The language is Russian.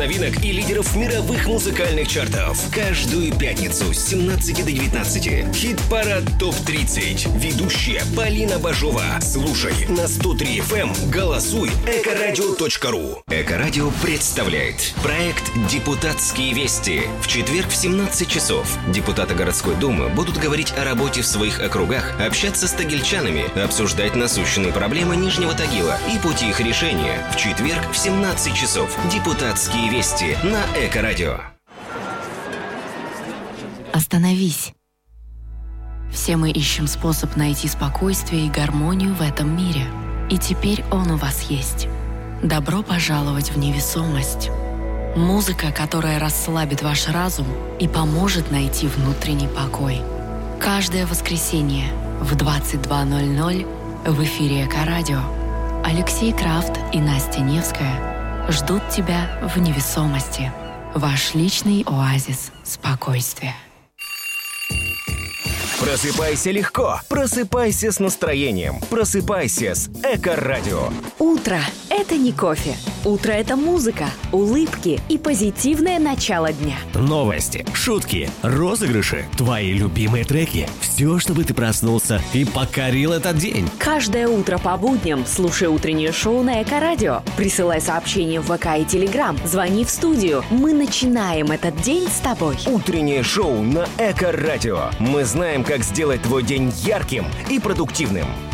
Новинок и лидеров мировых музыкальных чартов. Каждую пятницу с 17 до 19. Хит-парад ТОП-30. Ведущая Полина Бажова. Слушай на 103 FM. Голосуй. Экорадио.ру. Экорадио представляет проект «Депутатские вести». В четверг в 17 часов депутаты городской думы будут говорить о работе в своих округах, общаться с тагильчанами, обсуждать насущные проблемы Нижнего Тагила и пути их решения. В четверг в 17 часов «Депутатские вести» на Эко-радио. Остановись. Все мы ищем способ найти спокойствие и гармонию в этом мире. И теперь он у вас есть. Добро пожаловать в невесомость. Музыка, которая расслабит ваш разум и поможет найти внутренний покой. Каждое воскресенье в 22:00 в эфире Эко-радио. Алексей Крафт и Настя Невская ждут тебя в невесомости. Ваш личный оазис спокойствия. Просыпайся легко, просыпайся с настроением, просыпайся с Эко-радио. Утро – это не кофе. Утро – это музыка, улыбки и позитивное начало дня. Новости, шутки, розыгрыши, твои любимые треки. Все, чтобы ты проснулся и покорил этот день. Каждое утро по будням слушай утреннее шоу на Эко-радио. Присылай сообщения в ВК и Телеграм. Звони в студию. Мы начинаем этот день с тобой. Утреннее шоу на Эко-радио. Мы знаем, как сделать твой день ярким и продуктивным.